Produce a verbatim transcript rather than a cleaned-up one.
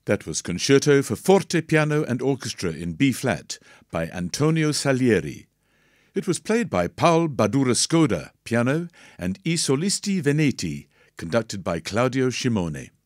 That was Concerto for Forte, Piano and Orchestra in B-flat by Antonio Salieri. It was played by Paul Badura-Skoda, piano, and I Solisti Veneti, conducted by Claudio Scimone.